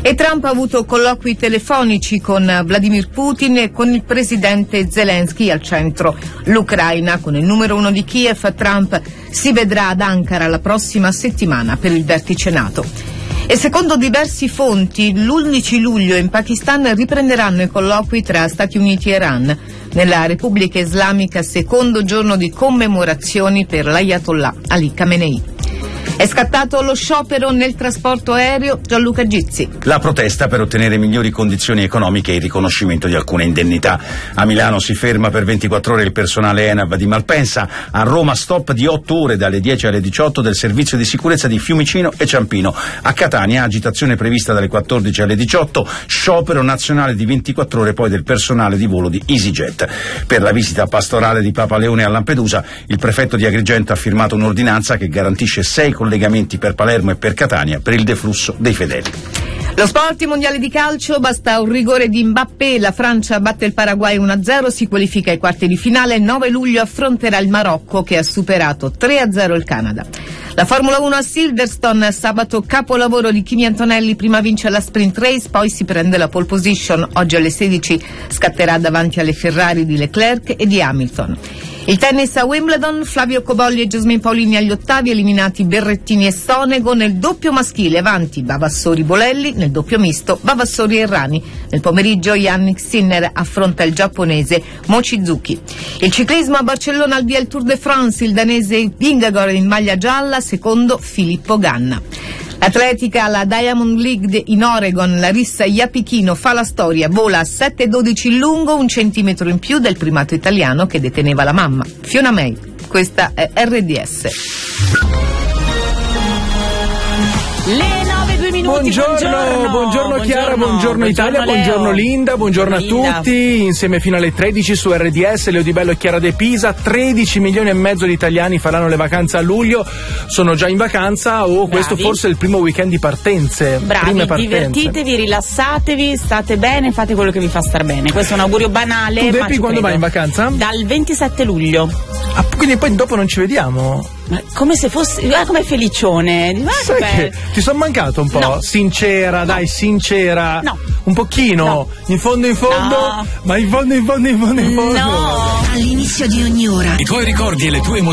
E Trump ha avuto colloqui telefonici con Vladimir Putin e con il presidente Zelensky, al centro l'Ucraina. Con il numero 1 di Kiev, Trump si vedrà ad Ankara la prossima settimana per il vertice NATO. E secondo diversi fonti, l'11 luglio in Pakistan riprenderanno i colloqui tra Stati Uniti e Iran. Nella Repubblica Islamica, secondo giorno di commemorazioni per l'Ayatollah Ali Khamenei. È scattato lo sciopero nel trasporto aereo. Gianluca Gizzi. La protesta per ottenere migliori condizioni economiche e il riconoscimento di alcune indennità. A Milano si ferma per 24 ore il personale ENAV di Malpensa. A Roma stop di 8 ore dalle 10 alle 18 del servizio di sicurezza di Fiumicino e Ciampino. A Catania agitazione prevista dalle 14 alle 18, sciopero nazionale di 24 ore poi del personale di volo di EasyJet. Per la visita pastorale di Papa Leone a Lampedusa, il prefetto di Agrigento ha firmato un'ordinanza che garantisce 6 collegamenti per Palermo e per Catania per il deflusso dei fedeli. Lo sport, i mondiali di calcio, basta un rigore di Mbappé, la Francia batte il Paraguay 1-0, si qualifica ai quarti di finale, il 9 luglio affronterà il Marocco che ha superato 3-0 il Canada. La Formula 1 a Silverstone, sabato capolavoro di Kimi Antonelli, prima vince la sprint race, poi si prende la pole position, oggi alle 16 scatterà davanti alle Ferrari di Leclerc e di Hamilton. Il tennis a Wimbledon, Flavio Cobolli e Jasmine Paolini agli ottavi, eliminati Berrettini e Sonego. Nel doppio maschile avanti Vavassori-Bolelli, nel doppio misto Vavassori e Errani. Nel pomeriggio Yannick Sinner affronta il giapponese Mochizuki. Il ciclismo a Barcellona, al via il Tour de France, il danese Vingegaard in maglia gialla, secondo Filippo Ganna. Atletica, la Diamond League in Oregon, Larissa Iapichino fa la storia, vola a 7,12 in lungo, 1 centimetro in più del primato italiano che deteneva la mamma, Fiona May. Questa è RDS. Le 9, 2 minuti, buongiorno Chiara, buongiorno Italia, buongiorno Linda, buongiorno a tutti. Insieme fino alle 13 su RDS, Leo Di Bello e Chiara De Pisa. 13 milioni e mezzo di italiani faranno le vacanze a luglio, sono già in vacanza o questo forse è il primo weekend di partenze. Bravi, divertitevi, rilassatevi, state bene, fate quello che vi fa star bene. Questo è un augurio banale. Tu Depi quando vai in vacanza? Dal 27 luglio. Ah, quindi poi dopo non ci vediamo? Ma come se fosse, come felicione. Sai che ti sono mancato un po'? No. Sincera, dai, sincera. No. Un pochino. No. In fondo. No. Ma in fondo. No. All'inizio di ogni ora. I tuoi ricordi e le tue emozioni